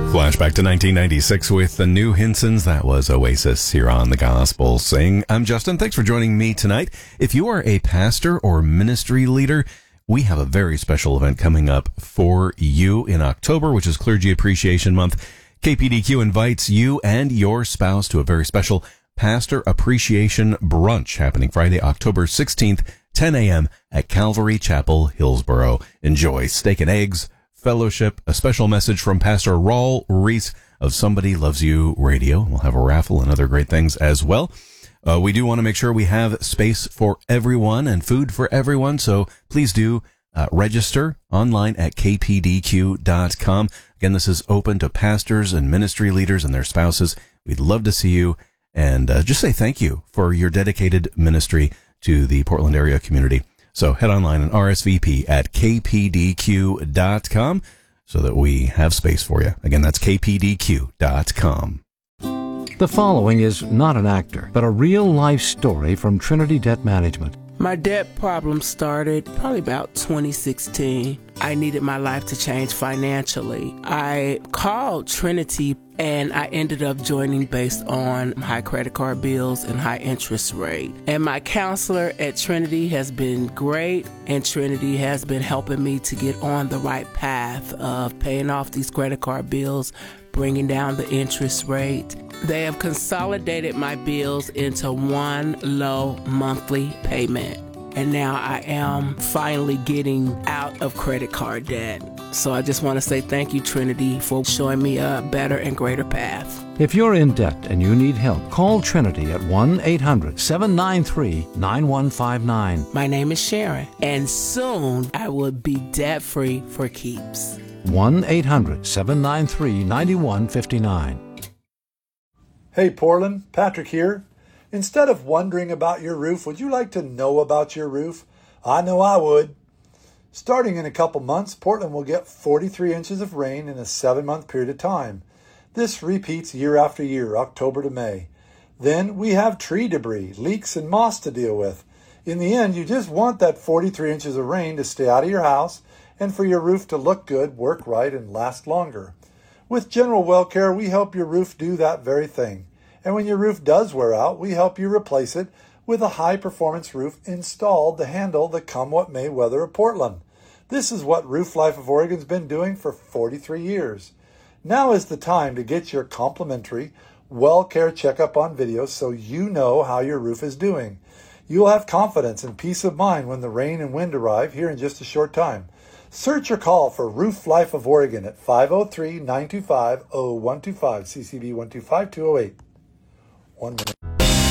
Flashback to 1996 with the New Hinsons. That was Oasis here on The Gospel Sing. I'm Justin. Thanks for joining me tonight. If you are a pastor or ministry leader, we have a very special event coming up for you in October, which is Clergy Appreciation Month. KPDQ invites you and your spouse to a very special Pastor Appreciation Brunch happening Friday, October 16th, 10 a.m. at Calvary Chapel, Hillsboro. Enjoy steak and eggs, fellowship, a special message from Pastor Raul Reese of Somebody Loves You Radio. We'll have a raffle and other great things as well. We do want to make sure we have space for everyone and food for everyone, so please do register online at kpdq.com. Again, this is open to pastors and ministry leaders and their spouses. We'd love to see you and just say thank you for your dedicated ministry to the Portland area community. So head online and RSVP at kpdq.com so that we have space for you. Again, that's kpdq.com. The following is not an actor, but a real-life story from Trinity Debt Management. My debt problem started probably about 2016. I needed my life to change financially. I called Trinity and I ended up joining based on high credit card bills and high interest rate. And my counselor at Trinity has been great, and Trinity has been helping me to get on the right path of paying off these credit card bills, bringing down the interest rate. They have consolidated my bills into one low monthly payment. And now I am finally getting out of credit card debt. So I just want to say thank you, Trinity, for showing me a better and greater path. If you're in debt and you need help, call Trinity at 1-800-793-9159. My name is Sharon, and soon I will be debt-free for keeps. 1-800-793-9159. Hey Portland, Patrick here. Instead of wondering about your roof, would you like to know about your roof? I know I would. Starting in a couple months, Portland will get 43 inches of rain in a 7-month period of time. This repeats year after year, October to May. Then we have tree debris, leaks, and moss to deal with. In the end, you just want that 43 inches of rain to stay out of your house and for your roof to look good, work right, and last longer. With General Well Care, we help your roof do that very thing. And when your roof does wear out, we help you replace it with a high-performance roof installed to handle the come-what-may weather of Portland. This is what Roof Life of Oregon's been doing for 43 years. Now is the time to get your complimentary Well Care checkup on video so you know how your roof is doing. You'll have confidence and peace of mind when the rain and wind arrive here in just a short time. Search or call for Roof Life of Oregon at 503-925-0125, CCB 125208. 1 minute.